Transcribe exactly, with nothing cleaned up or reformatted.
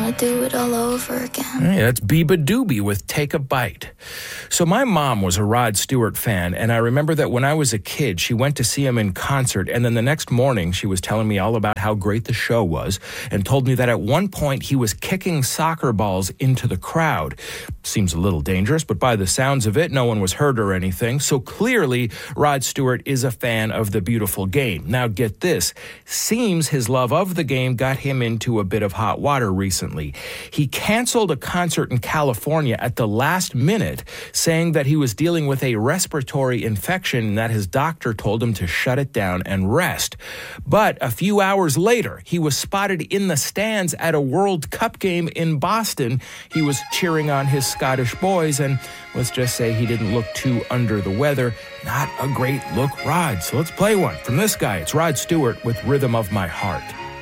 to do it all over again. Hey, that's Biba Doobie with Take a Bite. So my mom was a Rod Stewart fan, and I remember that when I was a kid, she went to see him in concert, and then the next morning she was telling me all about how great the show was and told me that at one point he was kicking soccer balls into the crowd. Seems a little dangerous, but by the sounds of it, no one was hurt or anything. So clearly, Rod Stewart is a fan of the beautiful game. Now get this, seems his love of the game got him into a bit of hot water recently. He canceled a concert in California at the last minute, saying that he was dealing with a respiratory infection and that his doctor told him to shut it down and rest. But a few hours later, he was spotted in the stands at a World Cup game in Boston. He was cheering on his Scottish boys, and let's just say he didn't look too under the weather. Not a great look, Rod. So let's play one from this guy. It's Rod Stewart with Rhythm of My Heart.